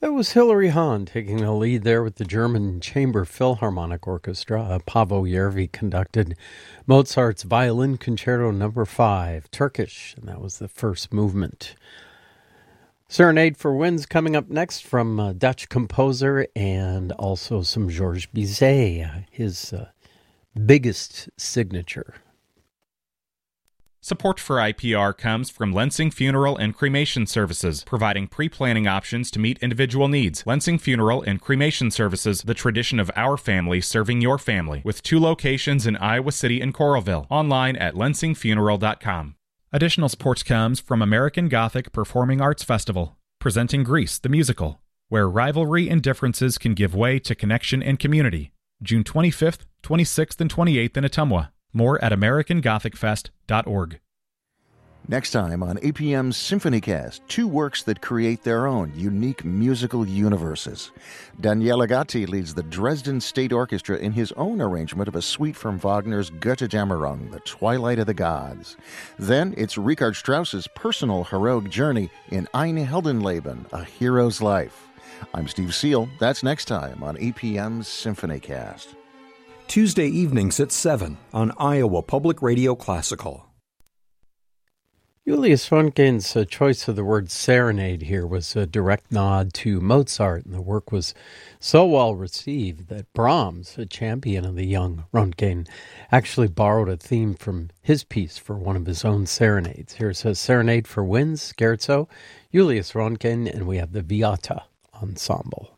That was Hilary Hahn taking the lead there with the German Chamber Philharmonic Orchestra. Paavo Järvi conducted Mozart's Violin Concerto No. 5, Turkish, and that was the first movement. Serenade for Winds coming up next from a Dutch composer and also some Georges Bizet, his biggest signature. Support for IPR comes from Lensing Funeral and Cremation Services, providing pre-planning options to meet individual needs. Lensing Funeral and Cremation Services, the tradition of our family serving your family, with 2 locations in Iowa City and Coralville. Online at lensingfuneral.com. Additional support comes from American Gothic Performing Arts Festival, presenting Grease the Musical, where rivalry and differences can give way to connection and community. June 25th, 26th, and 28th in Ottumwa. More at AmericanGothicFest.org. Next time on APM's SymphonyCast, 2 works that create their own unique musical universes. Daniele Gatti leads the Dresden State Orchestra in his own arrangement of a suite from Wagner's Götterdämmerung, The Twilight of the Gods. Then it's Richard Strauss's personal heroic journey in Ein Heldenleben, A Hero's Life. I'm Steve Seal. That's next time on APM's SymphonyCast. Tuesday evenings at 7 on Iowa Public Radio Classical. Julius Röntgen's choice of the word serenade here was a direct nod to Mozart, and the work was so well received that Brahms, a champion of the young Röntgen, actually borrowed a theme from his piece for one of his own serenades. Here's a Serenade for Winds, Scherzo, Julius Röntgen, and we have the Viata Ensemble.